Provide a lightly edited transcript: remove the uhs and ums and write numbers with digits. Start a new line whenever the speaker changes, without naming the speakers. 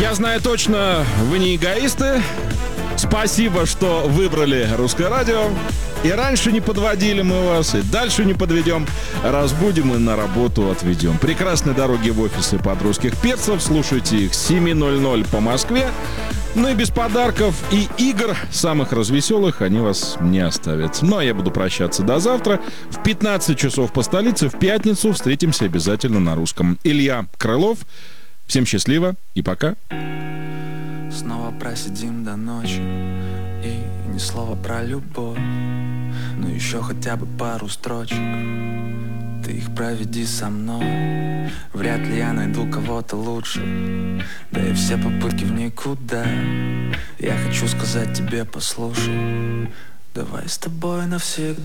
Я знаю точно, вы не эгоисты. Спасибо, что выбрали Русское радио. И раньше не подводили мы вас, и дальше не подведем. Разбудим и на работу отведем. Прекрасной дороги в офисы подростных перцев. Слушайте их с 7:00 по Москве. Ну и без подарков и игр, самых развеселых, они вас не оставят. Ну а я буду прощаться до завтра. В 15 часов по столице, в пятницу встретимся обязательно на русском. Илья Крылов. Всем счастливо и пока.
Снова просидим до ночи, и ни слова про любовь. Ну еще хотя бы пару строчек, ты их проведи со мной. Вряд ли я найду кого-то лучше, да и все попытки в никуда. Я хочу сказать тебе, послушай, давай с тобой навсегда.